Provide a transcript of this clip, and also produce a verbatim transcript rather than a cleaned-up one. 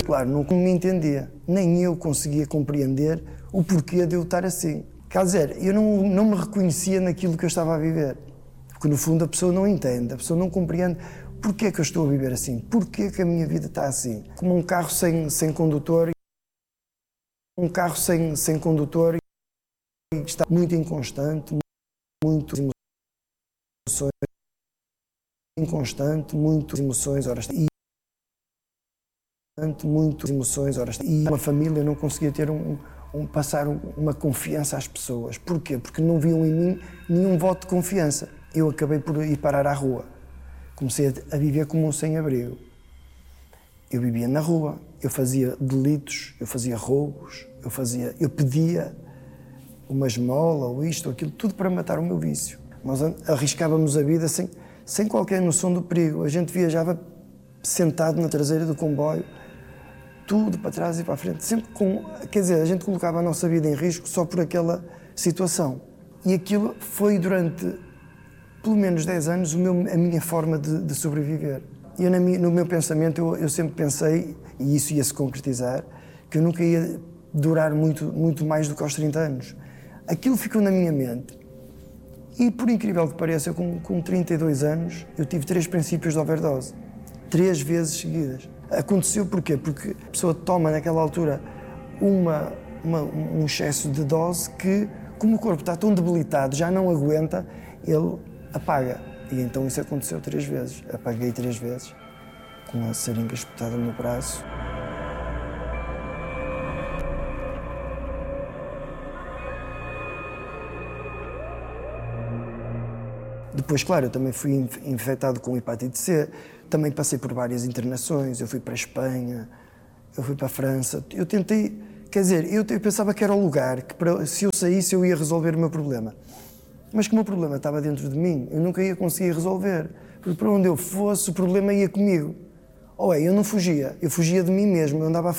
claro, não me entendia. Nem eu conseguia compreender o porquê de eu estar assim. Quer dizer, eu não, não me reconhecia naquilo que eu estava a viver. Porque, no fundo, a pessoa não entende, a pessoa não compreende porquê que eu estou a viver assim, porquê que a minha vida está assim. Como um carro sem, sem condutor, um carro sem, sem condutor e está muito inconstante, muito emoções, inconstante, muitas emoções, horas e muitas emoções, horas e uma família não conseguia ter um, um passar uma confiança às pessoas. Porquê? Porque não viam em mim nenhum voto de confiança. Eu acabei por ir parar à rua. Comecei a viver como um sem-abrigo. Eu vivia na rua, eu fazia delitos, eu fazia roubos, eu fazia, eu pedia uma esmola ou isto ou aquilo, tudo para matar o meu vício. Nós arriscávamos a vida sem, sem qualquer noção do perigo. A gente viajava sentado na traseira do comboio, tudo para trás e para a frente, sempre com, quer dizer, a gente colocava a nossa vida em risco só por aquela situação. E aquilo foi durante pelo menos dez anos o meu, a minha forma de, de sobreviver. Eu, na minha, no meu pensamento, eu, eu sempre pensei, e isso ia se concretizar, que eu nunca ia durar muito, muito mais do que aos trinta anos. Aquilo ficou na minha mente. E, por incrível que pareça, eu, com, com trinta e dois anos, eu tive três princípios de overdose. Três vezes seguidas. Aconteceu porquê? Porque a pessoa toma, naquela altura, uma, uma, um excesso de dose que, como o corpo está tão debilitado, já não aguenta, ele apaga. E então isso aconteceu três vezes. Apaguei três vezes, com a seringa espetada no braço. Depois, claro, eu também fui infectado com hepatite C, também passei por várias internações, eu fui para a Espanha, eu fui para a França. Eu tentei, quer dizer, eu, eu pensava que era o lugar, que para, se eu saísse eu ia resolver o meu problema. Mas que o meu problema estava dentro de mim, eu nunca ia conseguir resolver. Porque para onde eu fosse, o problema ia comigo. Ou é, eu não fugia, eu fugia de mim mesmo, eu andava a